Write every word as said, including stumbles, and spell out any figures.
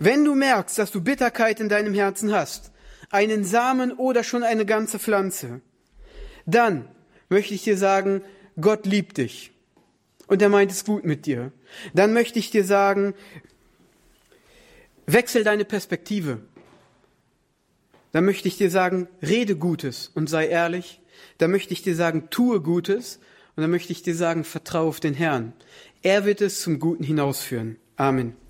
Wenn du merkst, dass du Bitterkeit in deinem Herzen hast, einen Samen oder schon eine ganze Pflanze, dann möchte ich dir sagen, Gott liebt dich und er meint es gut mit dir. Dann möchte ich dir sagen, wechsel deine Perspektive. Dann möchte ich dir sagen, rede Gutes und sei ehrlich. Dann möchte ich dir sagen, tue Gutes. Und dann möchte ich dir sagen, vertraue auf den Herrn. Er wird es zum Guten hinausführen. Amen.